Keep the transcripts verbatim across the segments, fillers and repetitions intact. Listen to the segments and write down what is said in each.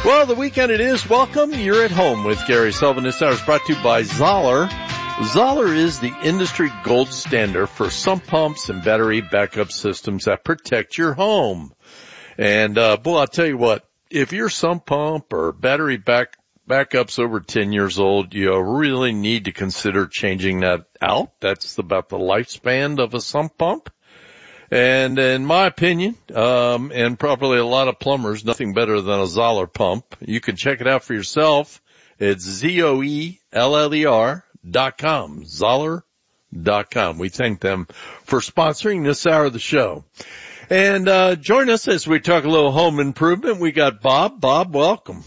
Well, the weekend it is. Welcome. You're at home with Gary Sullivan. This hour is brought to you by Zoller. Zoller is the industry gold standard for sump pumps and battery backup systems that protect your home. And, uh, boy, I'll tell you what, if your sump pump or battery back, backup's over ten years old, you really need to consider changing that out. That's about the lifespan of a sump pump. And in my opinion, um, and probably a lot of plumbers, nothing better than a Zoller pump. You can check it out for yourself. It's Z O E L L E R dot com, Zoller dot com. We thank them for sponsoring this hour of the show. And, uh, join us as we talk a little home improvement. We got Bob. Bob, welcome.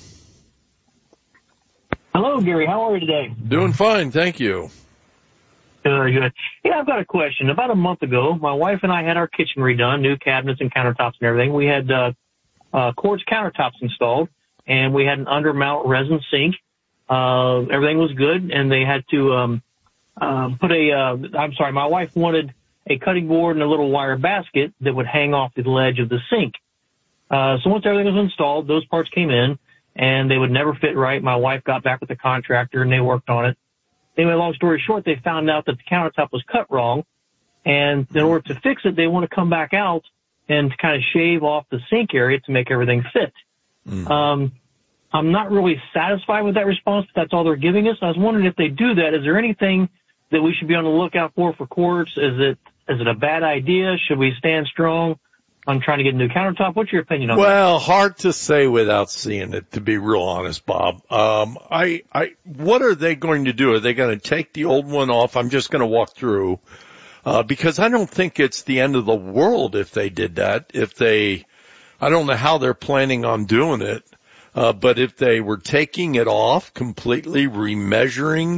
Hello, Gary. How are you today? Doing fine. Thank you. Very good. Yeah, I've got a question. About a month ago, my wife and I had our kitchen redone, new cabinets and countertops and everything. We had uh, uh quartz countertops installed, and we had an undermount resin sink. Uh, everything was good, and they had to um, uh, put a, uh, I'm sorry, my wife wanted a cutting board and a little wire basket that would hang off the ledge of the sink. Uh, so once everything was installed, those parts came in, and they would never fit right. My wife got back with the contractor, and they worked on it. Anyway, long story short, they found out that the countertop was cut wrong, and in order to fix it, they want to come back out and kind of shave off the sink area to make everything fit. Mm. Um, I'm not really satisfied with that response, but that's all they're giving us. I was wondering if they do that, is there anything that we should be on the lookout for for quartz? Is it is it a bad idea? Should we stand strong on trying to get a new countertop? What's your opinion on well, that? Well, hard to say without seeing it, to be real honest, Bob. Um, I, I, what are they going to do? Are they going to take the old one off? I'm just going to walk through, uh, because I don't think it's the end of the world if they did that. If they, I don't know how they're planning on doing it, uh, but if they were taking it off completely, remeasuring